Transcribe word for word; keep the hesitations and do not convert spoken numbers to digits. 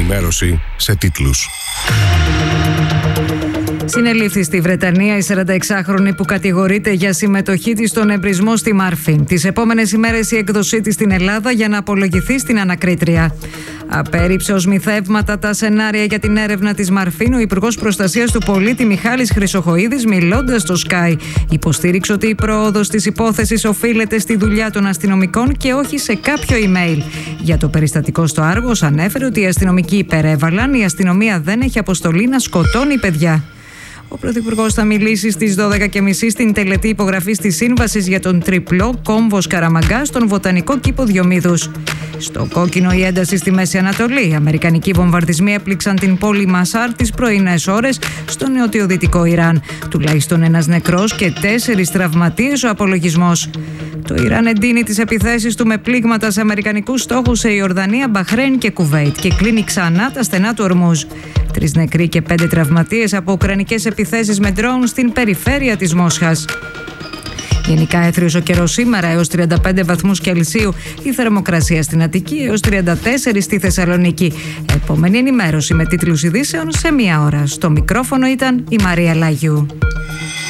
ενημέρωση σε τίτλους. Συνελήφθη στη Βρετανία η σαρανταεξάχρονη που κατηγορείται για συμμετοχή της στον εμπρισμό στη Μάρφιν. Τις επόμενες ημέρες η έκδοσή της στην Ελλάδα για να απολογηθεί στην ανακρίτρια. Απέρριψε ως μυθεύματα τα σενάρια για την έρευνα της Μαρφίν ο Υπουργός Προστασίας του Πολίτη Μιχάλης Χρυσοχοΐδης, μιλώντας στο Sky. Υποστήριξε ότι η πρόοδος της υπόθεσης οφείλεται στη δουλειά των αστυνομικών και όχι σε κάποιο email. Για το περιστατικό στο Άργος ανέφερε ότι οι αστυνομικοί υπερέβαλαν, η αστυνομία δεν έχει αποστολή να σκοτώνει παιδιά. Ο Πρωθυπουργός θα μιλήσει στις δώδεκα και μισή στην τελετή υπογραφής της σύμβασης για τον τριπλό κόμβος Καραμαγκά στον Βοτανικό Κήπο Διομήδους. Στο κόκκινο η ένταση στη Μέση Ανατολή. Οι αμερικανικοί βομβαρδισμοί έπληξαν την πόλη Μασάρ τις πρωινές ώρες στο νοτιοδυτικό Ιράν. Τουλάχιστον ένας νεκρός και τέσσερις τραυματίες ο απολογισμός. Το Ιράν εντείνει τις επιθέσεις του με πλήγματα σε αμερικανικούς στόχους σε Ιορδανία, Μπαχρέιν και Κουβέιτ και κλείνει ξανά τα στενά του Ορμούζ. Τρεις νεκροί και πέντε τραυματίες από ουκρανικές επιθέσεις με ντρόουν στην περιφέρεια της Μόσχας. Γενικά έθριος ο καιρός σήμερα έως τριάντα πέντε βαθμούς Κελσίου, η θερμοκρασία στην Αττική έως τριάντα τέσσερα στη Θεσσαλονίκη. Επόμενη ενημέρωση με τίτλους ειδήσεων σε μία ώρα. Στο μικρόφωνο ήταν η Μαρία Λάγιου.